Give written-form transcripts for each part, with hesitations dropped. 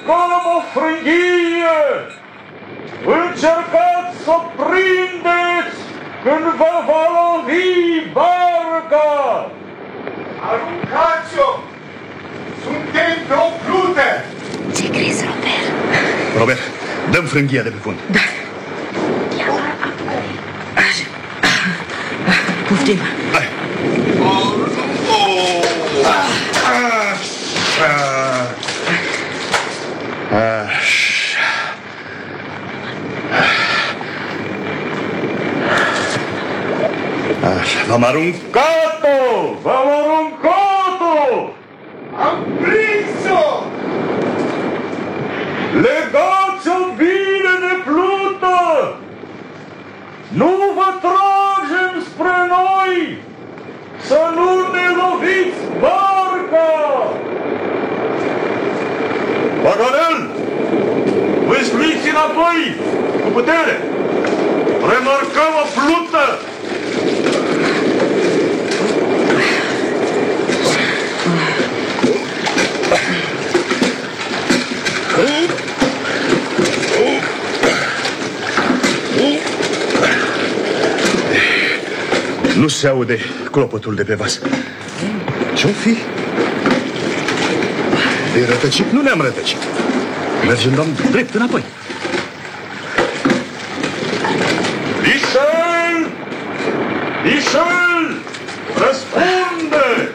aruncăm o frânghie. Încercați să prindeți când vă va lovi barca. Aruncați-o! Suntem pe o plută! Ce crezi, Robert? Robert, dăm frânghia de pe fund. Da. Așa. Poftim. Hai. V-am aruncat-o! V-am aruncat-o! Am prins-o! Legați-o bine de plută! Nu vă tragem spre noi! Să nu ne loviți barca! Paganel! Vâsliți înapoi! Cu putere! Remarcăm o plută! Nu se aude clopotul de pe vas. Ce-o fi? De rătăcit? Nu ne-am rătăcit. Mergem, doamne, drept înapoi. Michel! Michel! Răspunde!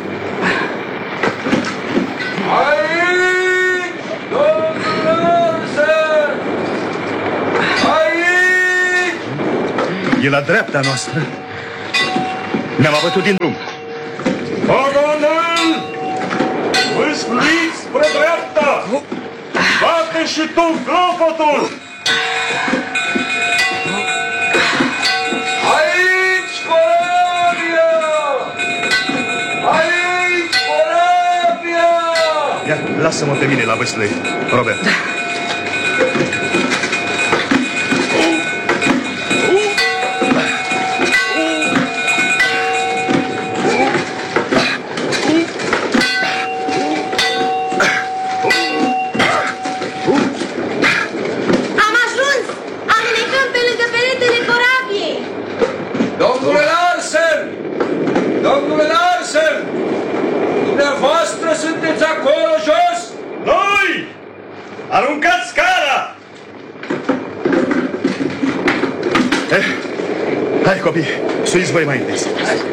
Aici! Domnul Larsen! Aici! E la dreapta noastră. Ne-am abătut din drum. Paganel! Vâsliți spre dreapta! Bate și tu clopotul! Aici, corabia! Aici, corabia! Ia, lasă-mă pe mine la vâslăi, Robert. Da. Aruncați scara! Hai, copii, suiți voi mai întâi.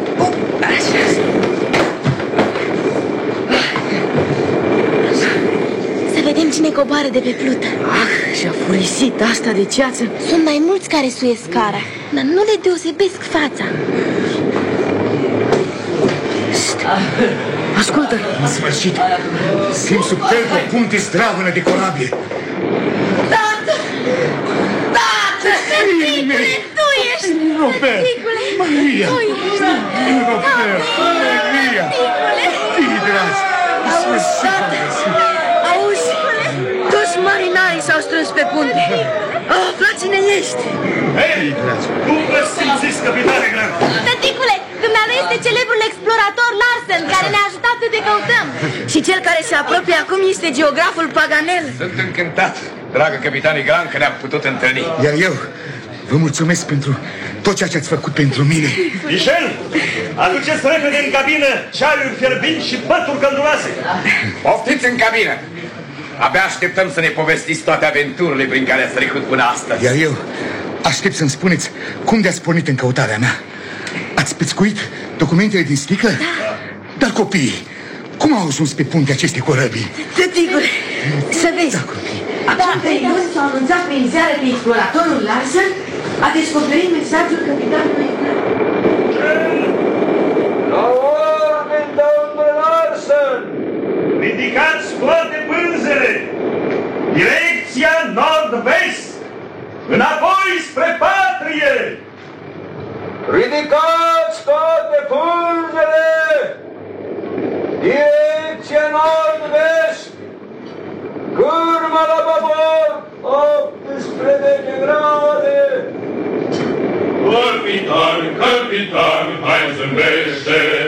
Să vedem cine coboară de pe plută. Și-a furisit asta de ceață. Sunt mai mulți care suiesc scara, dar nu le deosebesc fața. Ascultă! În sfârșit, simt sub tălpă o punte zdravănă de corabie. Tată! Tată! Tăticule, tu ești! Tăticule! Maria! Tu ești! Robert! Maria! Fii dragi! Tată! Auzi? Toți marinarii s-au strâns pe punte. Aflați cine ești! Hei, cum vă simțiți, capitane Grant? Tăticule, dumnealui este celebrul explorator Larsen, care ne-a ajutat cât de căutăm. Și cel care se apropie acum este geograful Paganel. Sunt încântat, dragă capitane Grant, că ne-am putut întâlni. Iar eu vă mulțumesc pentru tot ceea ce ați făcut pentru mine. Michel, aduceți repede în cabină ceaiuri fierbinți și pături călduroase. Poftiți în cabină. Abia așteptăm să ne povestiți toate aventurile prin care ați trecut până astăzi. Iar eu aștept să-mi spuneți cum de-ați pornit în căutarea mea. Ați pescuit documentele din sticlă? Da. Dar copiii, cum au ajuns pe punte aceste corăbii? Tăticule, să vezi. Da, copii. Acum 3 luni s-au anunțat prin ziare că exploratorul Larsen a descoperit mesajul capitanului Grant. La ordine, domnule Larsen! Ridicați toate pânzele! Direcția nord-vest! Înapoi spre patrie! Ridicați toate pânzele! Direcția nord-vest! Cârma la babor! 18 grade! Capitan, capitan, hai zâmbește!